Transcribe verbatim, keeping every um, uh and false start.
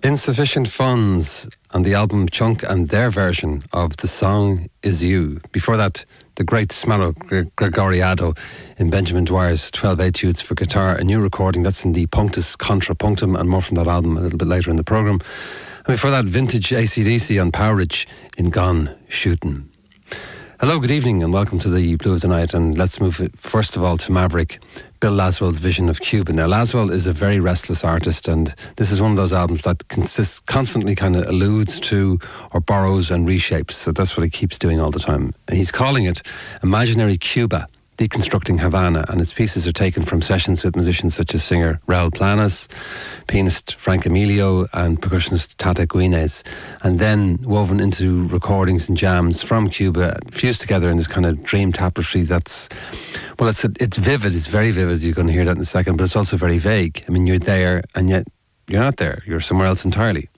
Insufficient Funds on the album Chunk and their version of The Song Is You. Before that, the great Smallo Gregoriado in Benjamin Dwyer's twelve Etudes for Guitar, a new recording that's in the Punctus Contra Punctum, and more from that album a little bit later in the programme. And before that, vintage A C D C on Powerage in Gone Shootin'. Hello, good evening, and welcome to the Blue of the Night. And let's move it, first of all, to Maverick, Bill Laswell's vision of Cuba. Now, Laswell is a very restless artist, and this is one of those albums that consists, constantly kind of alludes to or borrows and reshapes. So that's what he keeps doing all the time. And he's calling it Imaginary Cuba, Deconstructing Havana, and its pieces are taken from sessions with musicians such as singer Raul Planas, pianist Frank Emilio, and percussionist Tata Guinez, and then woven into recordings and jams from Cuba, fused together in this kind of dream tapestry that's, well, it's it's vivid, it's very vivid, you're going to hear that in a second, but it's also very vague. I mean, you're there, and yet you're not there, you're somewhere else entirely.